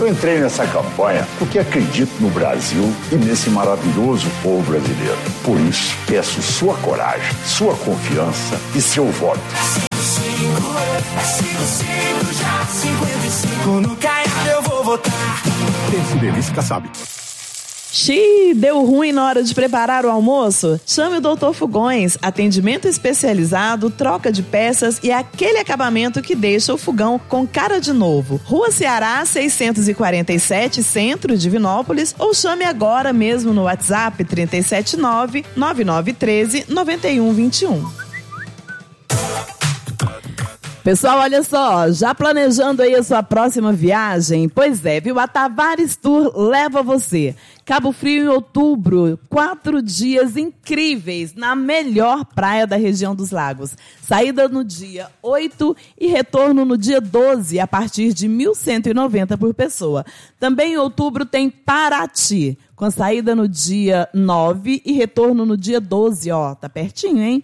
Eu entrei nessa campanha porque acredito no Brasil e nesse maravilhoso povo brasileiro. Por isso, peço sua coragem, sua confiança e seu voto. 55, já 55, no Caiado eu vou votar. Pense delícia, sabe? Xiii, deu ruim na hora de preparar o almoço? Chame o Dr. Fogões, atendimento especializado, troca de peças e aquele acabamento que deixa o fogão com cara de novo. Rua Ceará, 647, Centro, Divinópolis, ou chame agora mesmo no WhatsApp 379-9913-9121. Pessoal, olha só, já planejando aí a sua próxima viagem? Pois é, viu? A Tavares Tour leva você. Cabo Frio em outubro, 4 dias incríveis na melhor praia da região dos lagos. Saída no dia 8 e retorno no dia 12, a partir de 1.190 por pessoa. Também em outubro tem Paraty, com saída no dia 9 e retorno no dia 12, ó, tá pertinho, hein?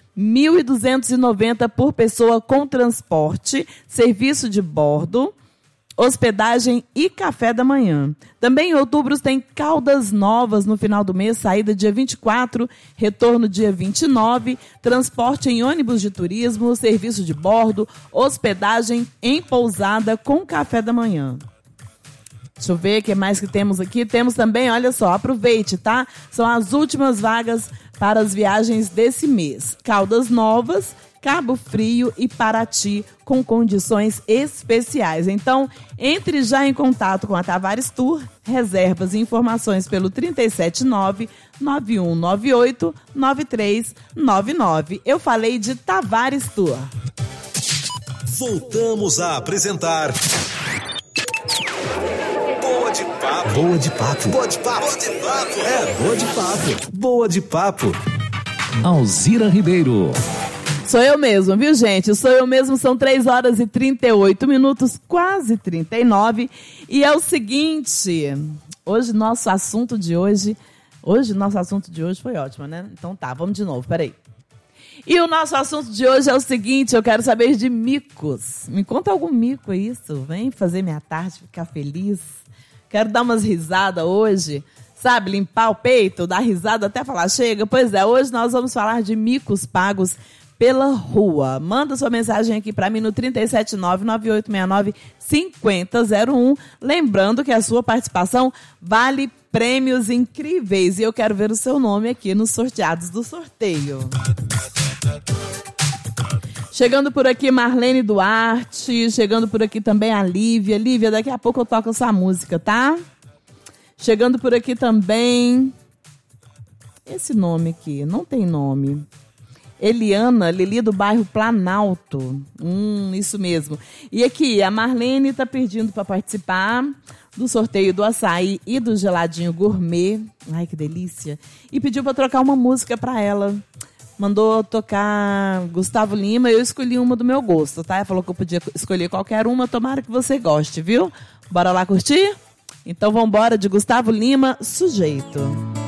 1.290 por pessoa com transporte, serviço de bordo, hospedagem e café da manhã. Também em outubro tem Caldas Novas no final do mês, saída dia 24, retorno dia 29, transporte em ônibus de turismo, serviço de bordo, hospedagem em pousada com café da manhã. Deixa eu ver o que mais que temos aqui. Temos também, olha só, aproveite, tá? São as últimas vagas para as viagens desse mês. Caldas Novas, Cabo Frio e Paraty, com condições especiais. Então, entre já em contato com a Tavares Tour, reservas e informações pelo 379-9198-9399. Eu falei de Tavares Tour. Voltamos a apresentar... Boa de Papo. Boa de Papo. Boa de Papo. Boa de Papo. É, Boa de Papo. Boa de Papo. Alzira Ribeiro. Sou eu mesmo, viu, gente? Sou eu mesmo, são 3 horas e 38 minutos, quase 39. E é o seguinte, hoje nosso assunto de hoje foi ótimo, né? Então tá, vamos de novo, peraí. E o nosso assunto de hoje é o seguinte, eu quero saber de micos. Me conta algum mico, é isso? Vem fazer minha tarde, ficar feliz. Quero dar umas risadas hoje, sabe? Limpar o peito, dar risada até falar chega. Pois é, hoje nós vamos falar de micos pagos pela rua. Manda sua mensagem aqui para mim no 379-9869-5001. Lembrando que a sua participação vale prêmios incríveis. E eu quero ver o seu nome aqui nos sorteados do sorteio. Chegando por aqui Marlene Duarte, chegando por aqui também a Lívia. Lívia, daqui a pouco eu toco essa música, tá? Chegando por aqui também... Esse nome aqui, não tem nome. Eliana, Lili do bairro Planalto. Isso mesmo. E aqui, a Marlene tá pedindo para participar do sorteio do açaí e do geladinho gourmet. Ai, que delícia. E pediu para trocar uma música para ela. Mandou tocar Gustavo Lima, eu escolhi uma do meu gosto, tá? Ela falou que eu podia escolher qualquer uma, tomara que você goste, viu? Bora lá curtir? Então vambora de Gustavo Lima, Sujeito.